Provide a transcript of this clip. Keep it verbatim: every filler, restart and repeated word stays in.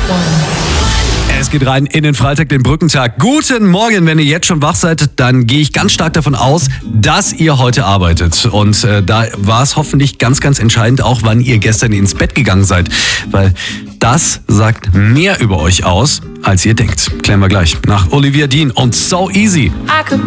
Es geht rein in den Freitag, den Brückentag. Guten Morgen, wenn ihr jetzt schon wach seid, dann gehe ich ganz stark davon aus, dass ihr heute arbeitet. Und äh, da war es hoffentlich ganz, ganz entscheidend auch, wann ihr gestern ins Bett gegangen seid. Weil das sagt mehr über euch aus, als ihr denkt. Klären wir gleich nach Olivia Dean und So Easy. I could